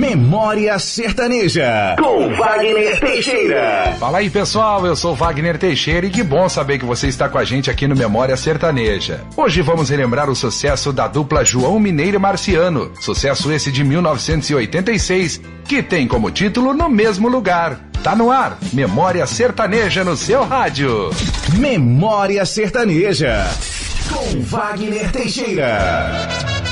Memória Sertaneja, com Wagner Teixeira. Fala aí, pessoal, eu sou Wagner Teixeira e que bom saber que você está com a gente aqui no Memória Sertaneja. Hoje vamos relembrar o sucesso da dupla João Mineiro e Marciano, sucesso esse de 1986, que tem como título No Mesmo Lugar. Tá no ar, Memória Sertaneja no seu rádio. Memória Sertaneja, com Wagner Teixeira.